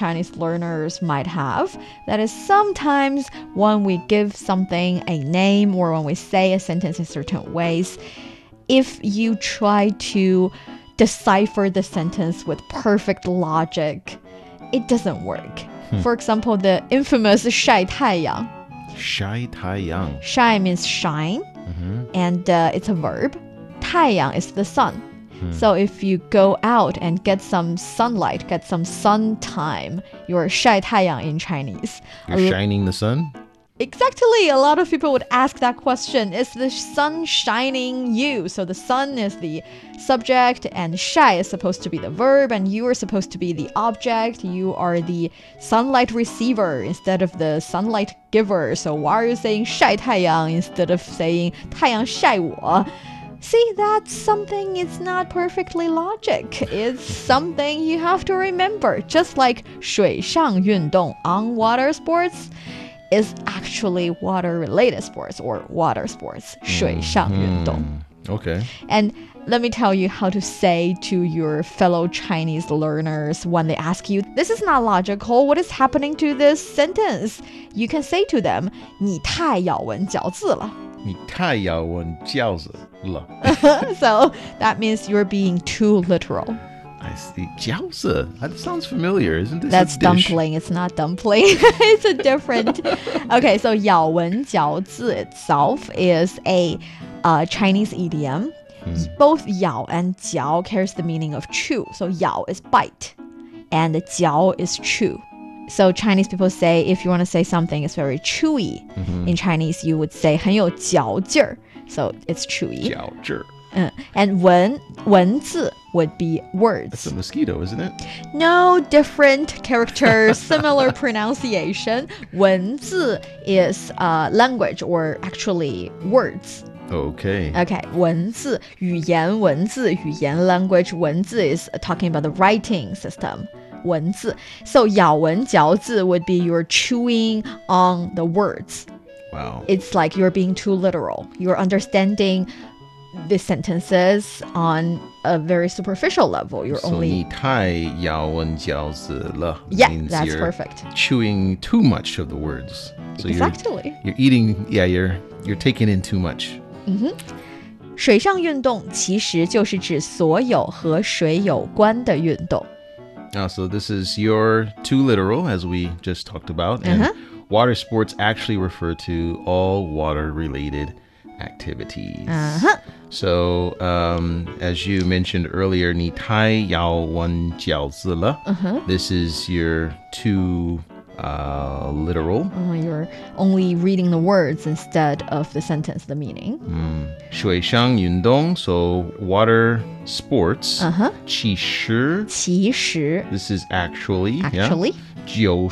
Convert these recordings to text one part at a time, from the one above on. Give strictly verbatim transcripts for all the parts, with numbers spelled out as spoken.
Chinese learners might have. That is, sometimes when we give something a name or when we say a sentence in certain ways, if you try to decipher the sentence with perfect logic, it doesn't work. Hmm. For example, the infamous 晒太阳. 晒太阳. Shai means shine, mm-hmm. and uh, it's a verb. 太阳 is the sun. Hmm. So if you go out and get some sunlight, get some sun time, you're 晒太阳 in Chinese. You're shining the sun? Exactly. A lot of people would ask that question. Is the sun shining you? So the sun is the subject and 晒 is supposed to be the verb and you are supposed to be the object. You are the sunlight receiver instead of the sunlight giver. So why are you saying 晒太阳 instead of saying 太阳晒我? See, that's something, it's not perfectly logic. It's something you have to remember. Just like 水上运动 on water sports is actually water-related sports or water sports. 水上运动. Mm-hmm. Okay. And let me tell you how to say to your fellow Chinese learners when they ask you, this is not logical, what is happening to this sentence? You can say to them, 你太咬文嚼字了. 你太咬文嚼字了. So that means you're being too literal. I see. 饺子. That sounds familiar, isn't this? That's dumpling. It's not dumpling. It's a different. Okay, so 咬文嚼字 itself is a uh, Chinese idiom. Hmm. Both 咬 and 嚼 carries the meaning of chew. So 咬 is bite, and 嚼 is chew. So Chinese people say if you want to say something is very chewy, mm-hmm. in Chinese you would say 很有嚼劲儿. So it's chewy. 嚼劲儿. Uh, and 文文字 would be words. That's a mosquito, isn't it? No, different characters, similar pronunciation. 文字 is uh, language or actually words. Okay. Okay, 文字, 语言文字, 语言 language, 文字 is talking about the writing system. 文字. So 咬文嚼字 would be you're chewing on the words. Wow. It's like you're being too literal. You're understanding the sentences on a very superficial level. You're so only 你太咬文嚼字了 Yeah, means that's you're perfect. chewing too much of the words. So exactly. You're, you're eating, yeah, you're you're taking in too much. Mm-hmm. 水上运动其实就是指所有和水有关的运动. Uh, so this is your too literal, as we just talked about. And uh-huh. water sports actually refer to all water-related activities. Uh-huh. So, um, as you mentioned earlier, 你太咬文嚼字了. Uh-huh. This is your too uh, literal. Uh, you're only reading the words instead of the sentence, the meaning. Mm. 水上运动, so water sports. Uh-huh. 其实. 其实. This is actually. Actually. Yeah. 就是.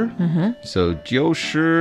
Uh-huh. So 就是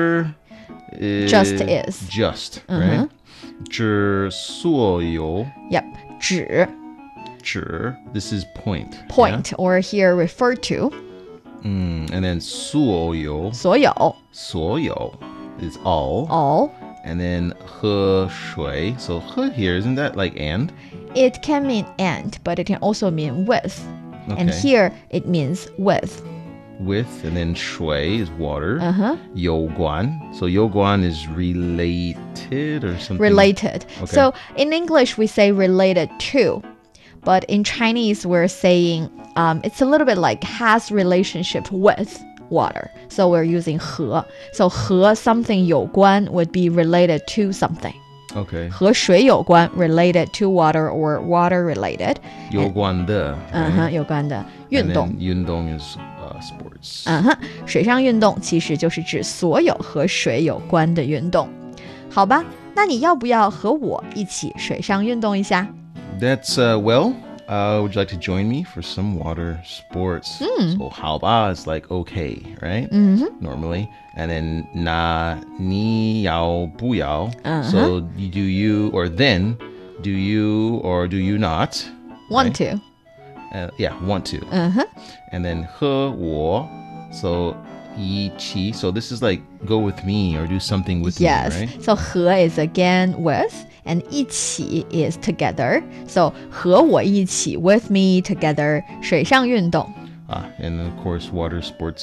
is just is. Just, uh-huh. right? 指所有. Yep. 指. 指. This is point. Point, yeah? or here referred to. Mm, and then 所有. 所有. 所有 is all. All. And then 喝水. So 喝 here, isn't that like and? It can mean and, but it can also mean with. Okay. And here it means with. With, and then 水 is water. Uh-huh. 有关. So 有关 is related or something? Related. Okay. So in English we say related to. But in Chinese, we're saying um, it's a little bit like has relationship with water. So we're using 和. So 和 something 有关 would be related to something. Okay. 和水有关 related to water or water related. 有关的. Uh-huh, 有关的运动. And then 运动 is uh, sports. Uh-huh. 水上运动其实就是指所有和水有关的运动。好吧，那你要不要和我一起水上运动一下？ That's, uh, well, uh, would you like to join me for some water sports? Mm. So 好吧 is like okay, right? Mm-hmm. Normally. And then 那你要不要? Uh-huh. So you, do you, or then, do you or do you not? Want right? to. Uh, yeah, want to. Uh-huh. And then 和我, so 一起, so this is like go with me or do something with yes. me, right? So 和 is again with, and 一起 is together. So 和我一起 with me together 水上运动. Ah, and of course water sports